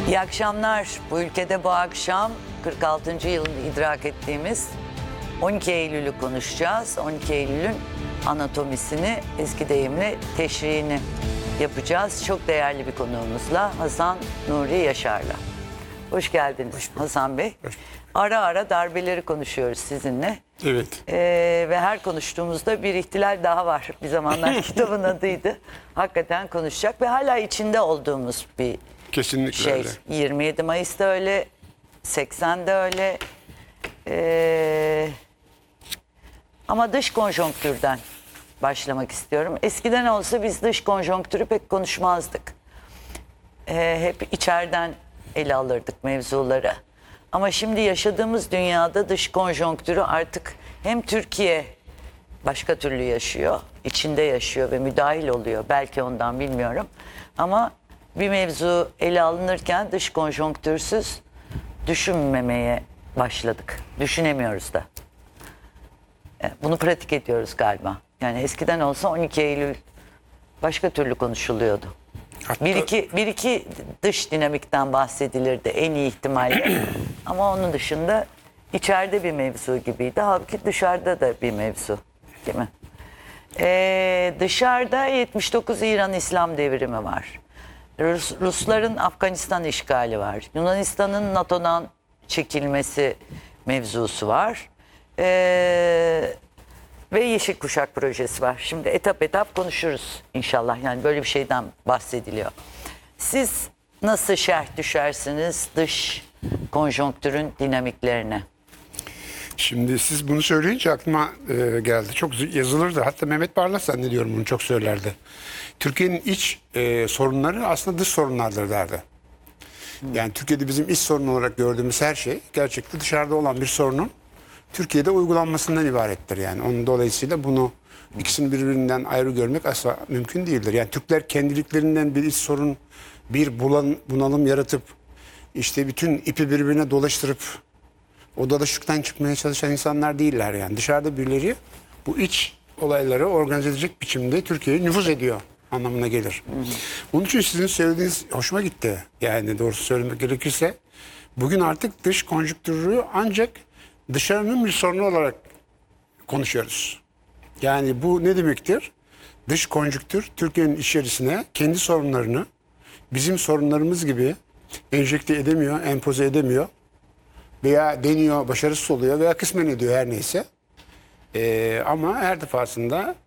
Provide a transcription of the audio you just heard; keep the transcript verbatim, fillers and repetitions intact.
İyi akşamlar. Bu ülkede bu akşam kırk altıncı yılını idrak ettiğimiz on iki Eylül'ü konuşacağız. on iki Eylül'ün anatomisini, eski deyimle teşriğini yapacağız. Çok değerli bir konuğumuzla Hasan Nuri Yaşar'la. Hoş geldiniz Hoş Hasan Bey. Hoş ara ara darbeleri konuşuyoruz sizinle. Evet. Ee, ve her konuştuğumuzda bir ihtilal daha var. Bir zamanlar kitabın adıydı. Hakikaten konuşacak ve hala içinde olduğumuz bir Kesinlikle şey. öyle. yirmi yedi Mayıs'ta öyle, seksende öyle. Ee, ama dış konjonktürden başlamak istiyorum. Eskiden olsa biz dış konjonktürü pek konuşmazdık. Ee, hep içeriden ele alırdık mevzuları. Ama şimdi yaşadığımız dünyada dış konjonktürü artık hem Türkiye başka türlü yaşıyor, içinde yaşıyor ve müdahil oluyor. Belki ondan bilmiyorum. Ama bir mevzu ele alınırken dış konjonktürsüz düşünmemeye başladık. Düşünemiyoruz da. Bunu pratik ediyoruz galiba. Yani eskiden olsa on iki Eylül başka türlü konuşuluyordu. Hatta... Bir, iki, bir iki dış dinamikten bahsedilirdi en iyi ihtimalle. Ama onun dışında içeride bir mevzu gibiydi. Halbuki dışarıda da bir mevzu. Değil mi? Ee, dışarıda yetmiş dokuz İran İslam devrimi var. Rus, Rusların Afganistan işgali var. Yunanistan'ın NATO'dan çekilmesi mevzusu var. Ee, ve Yeşil Kuşak projesi var. Şimdi etap etap konuşuruz inşallah. Yani böyle bir şeyden bahsediliyor. Siz nasıl şerh düşersiniz dış konjonktürün dinamiklerine? Şimdi siz bunu söyleyince aklıma e, geldi. Çok yazılırdı. Hatta Mehmet Barlas zannediyorum bunu çok söylerdi. Türkiye'nin iç e, sorunları aslında dış sorunlardır derdi. Hmm. Yani Türkiye'de bizim iç sorun olarak gördüğümüz her şey gerçekten dışarıda olan bir sorunun Türkiye'de uygulanmasından ibarettir. Yani onun dolayısıyla bunu ikisini birbirinden ayrı görmek asla mümkün değildir. Yani Türkler kendiliklerinden bir iç sorun, bir bulan, bunalım yaratıp işte bütün ipi birbirine dolaştırıp o dalaşıktan çıkmaya çalışan insanlar değiller yani. Dışarıda birileri bu iç olayları organize edecek biçimde Türkiye'ye nüfuz ediyor anlamına gelir. Hı hı. Onun için sizin söylediğiniz hoşuma gitti. Yani doğrusu söylemek gerekirse bugün artık dış konjonktürü ancak dışarının bir sorunu olarak konuşuyoruz. Yani bu ne demektir? Dış konjonktür Türkiye'nin içerisine kendi sorunlarını bizim sorunlarımız gibi enjekte edemiyor, empoze edemiyor. Veya deniyor, başarısız oluyor veya kısmen ediyor her neyse. Ee, ama her defasında